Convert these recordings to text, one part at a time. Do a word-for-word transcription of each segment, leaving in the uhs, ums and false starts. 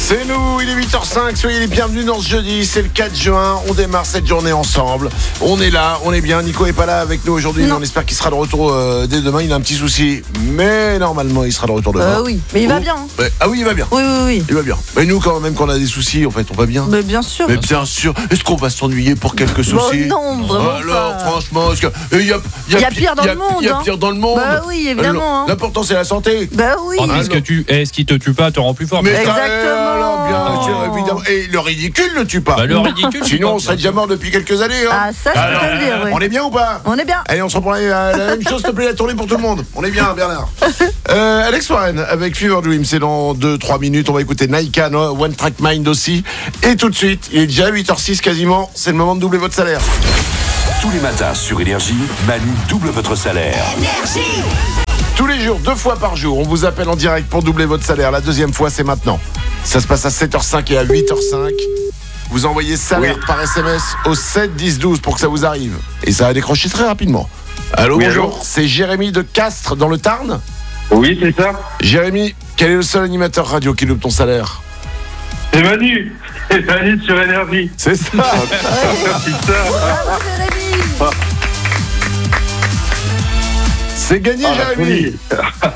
C'est nous, il est huit heures cinq, soyez les bienvenus dans ce jeudi, c'est le quatre juin, on démarre cette journée ensemble, on est là, on est bien, Nico est pas là avec nous aujourd'hui, mais on espère qu'il sera de retour euh, dès demain, il a un petit souci, mais normalement il sera de retour demain. Euh, oui, mais il va Oh. bien. Mais, ah oui, il va bien. Oui, oui, oui. Il va bien. Mais nous, quand même, quand on a des soucis, en fait, on va bien. Mais bien sûr. Mais bien sûr, est-ce qu'on va s'ennuyer pour quelques soucis? Bon, non, vraiment Alors, pas. franchement, est-ce que il y a, Il y a pire dans il y a- le monde, Il y a hein. pire dans le monde. Bah oui, évidemment, hein. L'important, c'est la santé. Bah oui. Oh, mais est-ce que tu, est-ce qui te tue pas te rend plus fort? Mais Exactement. alors, bien sûr, Oh. évidemment. Et le ridicule ne tue pas. Bah, le ridicule. tue Sinon, pas, on serait bien déjà mort depuis quelques années. Hein. Ah, ça, je Alors, peux te le dire, oui. On est bien ou pas? On est bien. Allez, on se reprend la, la même chose, s'il te plaît, la tournée pour tout le monde. On est bien, Bernard. Euh, Alex Warren avec Fever Dream, c'est dans deux trois minutes. On va écouter Naika, no, One Track Mind aussi. Et tout de suite, il est déjà huit heures six quasiment. C'est le moment de doubler votre salaire. Tous les matins sur Énergie, Manu double votre salaire. Tous les jours, deux fois par jour, on vous appelle en direct pour doubler votre salaire. La deuxième fois, c'est maintenant. Ça se passe à sept heures cinq et à huit heures cinq. Vous envoyez salaire par S M S au sept dix douze pour que ça vous arrive. Et ça va décrocher très rapidement. Allô, Oui, bonjour. allô. C'est Jérémy de Castres, dans le Tarn. Oui, c'est ça. Jérémy, quel est le seul animateur radio qui double ton salaire? C'est Manu. C'est Manu sur Énergie. C'est ça. Putain. Bravo, Jérémy. C'est gagné, Ah, la Jérémy. folie.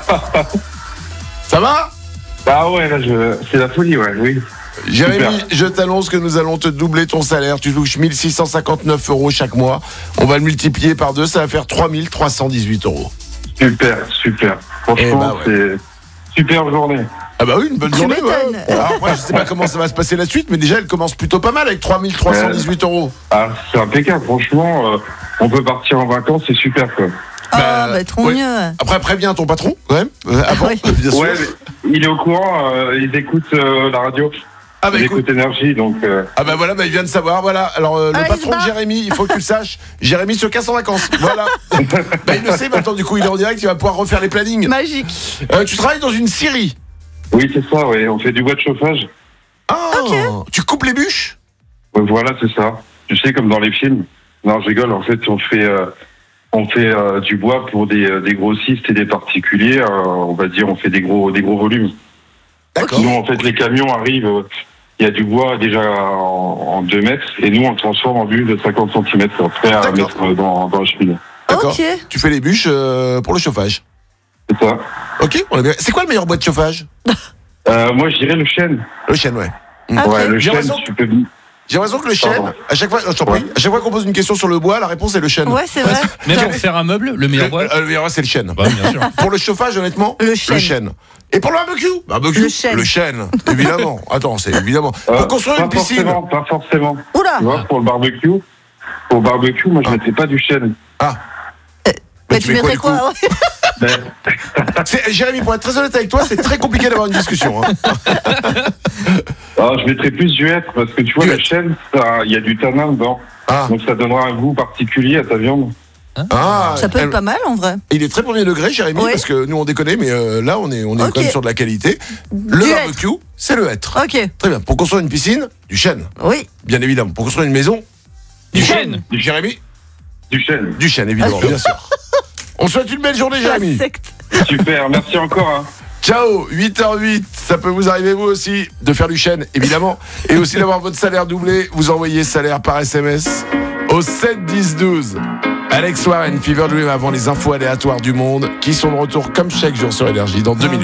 Ça va? Ah ouais, là, je... c'est la folie, ouais, oui. Jérémy, Super. je t'annonce que nous allons te doubler ton salaire. Tu touches mille six cent cinquante-neuf euros chaque mois. On va le multiplier par deux, ça va faire trois mille trois cent dix-huit euros. Super, super. Franchement, Eh bah ouais. c'est super journée. Ah bah oui, une bonne Tu journée. m'étonnes. Ouais. Alors après, je sais pas comment ça va se passer la suite, mais déjà, elle commence plutôt pas mal avec trois mille trois cent dix-huit euros. Ah, c'est impeccable, franchement. euh, on peut partir en vacances, c'est super, quoi. Ah, bah, trop ouais. mieux. Après, préviens ton patron, quand même. Euh, avant, Oui. bien sûr. Ouais, mais il est au courant, euh, ils écoutent euh, la radio. Ah bah Ils écoute. écoutent Énergie, donc... euh, Ah bah voilà, bah, il vient de savoir, voilà. Alors euh, le Ah, il se patron de barre. Jérémy, il faut que tu le saches, Jérémy se casse en vacances, voilà. Bah il le sait maintenant, du coup il est en direct, il va pouvoir refaire les plannings. Magique. Euh, tu travailles dans une scierie. Oui, c'est ça, ouais. On fait du bois de chauffage. Ah, tu coupes les bûches? Ouais, voilà, c'est ça. Tu sais, comme dans les films. Non, je rigole. En fait, on fait, euh, on fait euh, du bois pour des, euh, des grossistes et des particuliers. Euh, on va dire, on fait des gros, des gros volumes. D'accord. Nous, en fait, les camions arrivent. euh, Il y a du bois déjà en, en deux mètres, et nous, on le transforme en bûches de cinquante centimètres, prêt à D'accord. mettre dans, dans la cheminée. D'accord. Ok. Tu fais les bûches euh, pour le chauffage. C'est ça. Ok, on est bien. C'est quoi le meilleur bois de chauffage? Euh, moi, je dirais le chêne. Le chêne, ouais. Ah, Ouais, ok. le J'ai chêne, raison. tu peux... J'ai l'impression que le chêne, Pardon. à chaque fois, non, je t'en prie, Ouais. à chaque fois qu'on pose une question sur le bois, la réponse est le chêne. Ouais, c'est vrai. Même pour faire un meuble, le meilleur Le, bois. euh, le meilleur, c'est le chêne. Bah, bien sûr. Pour le chauffage, honnêtement, Le chêne. Et pour le barbecue, barbecue Le chêne. Le chêne, évidemment. Attends, c'est évidemment. Euh, Pour construire pas une piscine. forcément, pas forcément. Oula. Tu vois, pour le barbecue, pour le barbecue, moi, je Ah. mettrais pas du chêne. Ah. Mais tu tu mets quoi, mettrais du coup quoi? Ouais. Ben, C'est- Jérémy, pour être très honnête avec toi, c'est très compliqué d'avoir une discussion. Hein. ah, je mettrais plus du hêtre, parce que tu vois, Du le hêtre. chêne, ça- il y a du tanin dedans. Ah, Donc, ça donnera un goût particulier à ta viande. ah Ça peut elle- être pas mal en vrai. Il est très premier degré, Jérémy, Oui. parce que nous on déconne, mais euh, là on est, on est Ok. quand même sur de la qualité. Le Du barbecue, c'est le hêtre. Ok. Très bien. Pour construire une piscine, du chêne, Oui. bien évidemment. Pour construire une maison, Du chêne. du Jérémy, Du chêne. du chêne, évidemment, bien sûr. On te souhaite une belle journée, La Jérémy. secte. Super, merci encore. Hein. Ciao, huit heures huit, ça peut vous arriver vous aussi de faire du chêne, évidemment, et aussi d'avoir votre salaire doublé. Vous envoyez salaire par S M S au sept dix douze. Alex Warren, Fever Dream avant les infos aléatoires du monde, qui sont de retour comme chaque jour sur Énergie dans deux minutes.